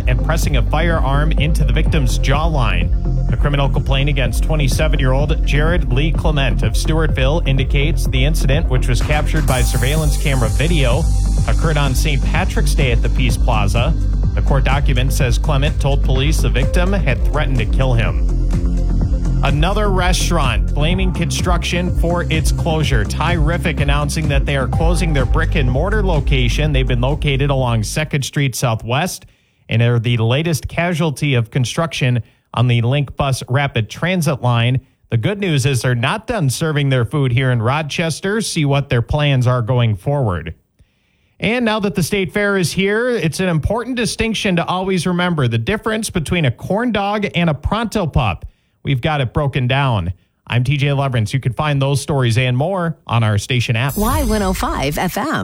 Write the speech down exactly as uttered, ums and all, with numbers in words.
and pressing a firearm into the victim's jawline. A criminal complaint against twenty-seven-year-old Jared Lee Clement of Stewartville indicates the incident, which was captured by surveillance camera video, occurred on Saint Patrick's Day at the Peace Plaza. The court document says Clement told police the victim had threatened to kill him. Another restaurant blaming construction for its closure. Tyrific announcing that they are closing their brick and mortar location. They've been located along second Street Southwest and are the latest casualty of construction on the Link Bus Rapid Transit line. The good news is they're not done serving their food here in Rochester. See what their plans are going forward. And now that the State Fair is here, it's an important distinction to always remember: the difference between a corn dog and a Pronto Pup. We've got it broken down. I'm T J Leverance. You can find those stories and more on our station app. Y one oh five F M.